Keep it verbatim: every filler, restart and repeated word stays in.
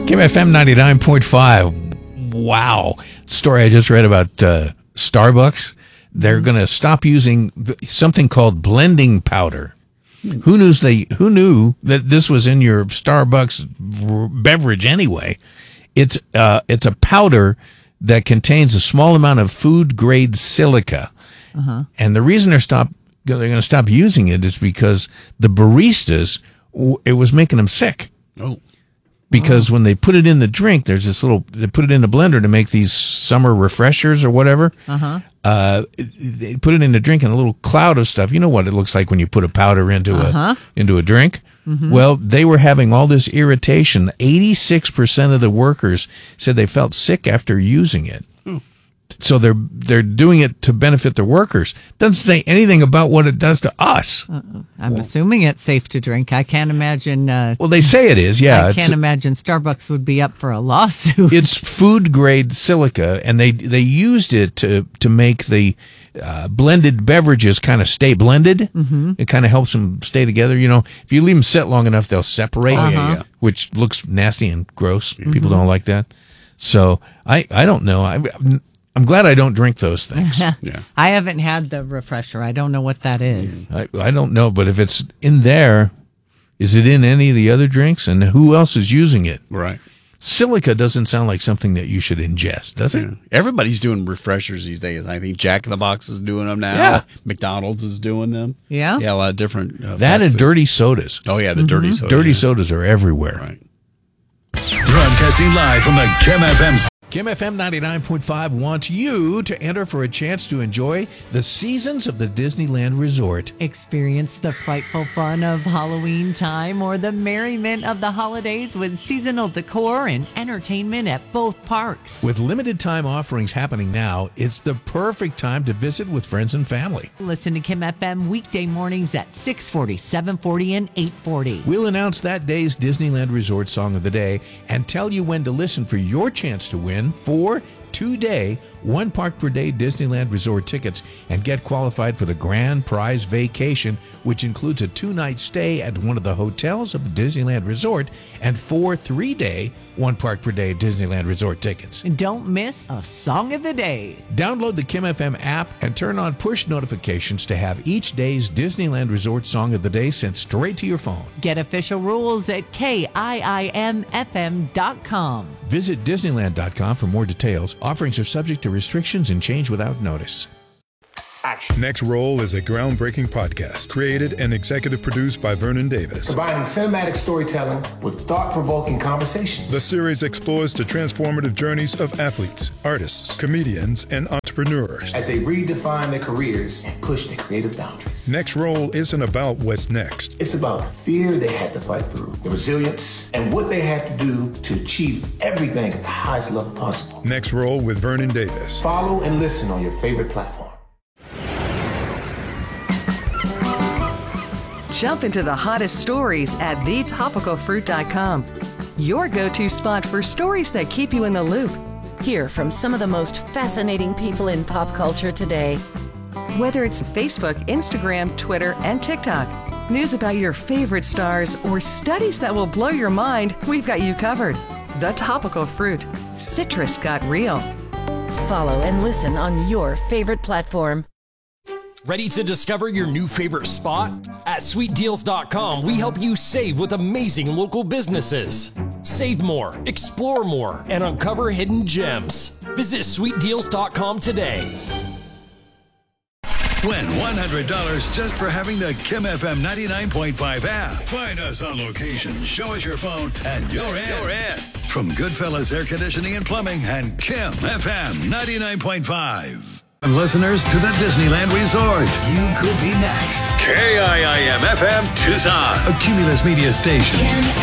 Kim F M ninety-nine point five. Wow. Story I just read about uh, Starbucks. They're going to stop using something called blending powder. Who knew they? Who knew that this was in your Starbucks beverage anyway? It's uh, it's a powder that contains a small amount of food grade silica, uh-huh. and the reason they're stop they're going to stop using it is because the baristas, it was making them sick. Oh. Because when they put it in the drink, there's this little, they put it in the blender to make these summer refreshers or whatever. Uh-huh. Uh, they put it in the drink and a little cloud of stuff. You know what it looks like when you put a powder into uh-huh. a, into a drink? Mm-hmm. Well, they were having all this irritation. eighty-six percent of the workers said they felt sick after using it. Hmm. So they're, they're doing it to benefit the workers. Doesn't say anything about what it does to us. Uh-oh. I'm well, assuming it's safe to drink. I can't imagine. Uh, well, they say it is, yeah. I can't imagine Starbucks would be up for a lawsuit. It's food grade silica, and they they used it to to make the uh, blended beverages kind of stay blended. Mm-hmm. It kind of helps them stay together. You know, if you leave them sit long enough, they'll separate, uh-huh. yeah, yeah. which looks nasty and gross. Mm-hmm. People don't like that. So I I don't know. I. I'm, I'm glad I don't drink those things. yeah. I haven't had the refresher. I don't know what that is. I, I don't know, but if it's in there, is it in any of the other drinks? And who else is using it? Right. Silica doesn't sound like something that you should ingest, does it? Yeah. Everybody's doing refreshers these days. I think Jack in the Box is doing them now. Yeah. McDonald's is doing them. Yeah? Yeah, a lot of different. Uh, that and food. dirty sodas. Oh, yeah, the mm-hmm. dirty sodas. Dirty yeah. sodas are everywhere. Right. Broadcasting live from the Kim F M. Kim F M ninety-nine point five wants you to enter for a chance to enjoy the seasons of the Disneyland Resort. Experience the frightful fun of Halloween time or the merriment of the holidays with seasonal decor and entertainment at both parks. With limited time offerings happening now, it's the perfect time to visit with friends and family. Listen to Kim F M weekday mornings at six forty, seven forty, and eight forty. We'll announce that day's Disneyland Resort Song of the Day and tell you when to listen for your chance to win four two-day, one park per day Disneyland Resort tickets and get qualified for the grand prize vacation, which includes a two-night stay at one of the hotels of the Disneyland Resort and four three-day, one park per day Disneyland Resort tickets. And don't miss a Song of the Day. Download the Kim F M app and turn on push notifications to have each day's Disneyland Resort Song of the Day sent straight to your phone. Get official rules at K I I M F M dot com. Visit Disneyland dot com for more details. Offerings are subject to restrictions and change without notice. Action. Next Roll is a groundbreaking podcast created and executive produced by Vernon Davis. Combining cinematic storytelling with thought-provoking conversations. The series explores the transformative journeys of athletes, artists, comedians, and entrepreneurs as they redefine their careers and push their creative boundaries. Next Roll isn't about what's next. It's about the fear they had to fight through, the resilience, and what they had to do to achieve everything at the highest level possible. Next Roll with Vernon Davis. Follow and listen on your favorite platform. Jump into the hottest stories at the topical fruit dot com. Your go-to spot for stories that keep you in the loop. Hear from some of the most fascinating people in pop culture today. Whether it's Facebook, Instagram, Twitter, and TikTok, news about your favorite stars, or studies that will blow your mind, we've got you covered. The Topical Fruit. Citrus got real. Follow and listen on your favorite platform. Ready to discover your new favorite spot? At sweet deals dot com, we help you save with amazing local businesses. Save more, explore more, and uncover hidden gems. Visit sweet deals dot com today. Win one hundred dollars just for having the Kim F M ninety-nine point five app. Find us on location, show us your phone, and you're in. You're in. From Goodfellas Air Conditioning and Plumbing and Kim F M ninety-nine point five. Listeners to the Disneyland Resort, you could be next. K I I M F M Tucson, a Cumulus Media station.